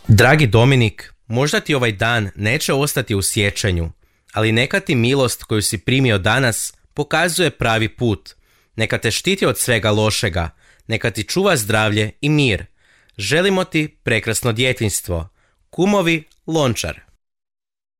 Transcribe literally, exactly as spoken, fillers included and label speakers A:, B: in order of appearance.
A: Dragi Dominik, možda ti ovaj dan neće ostati u sjećanju, ali neka ti milost koju si primio danas pokazuje pravi put. Neka te štiti od svega lošega, neka ti čuva zdravlje i mir. Želimo ti prekrasno djetinjstvo. Kumovi Lončar.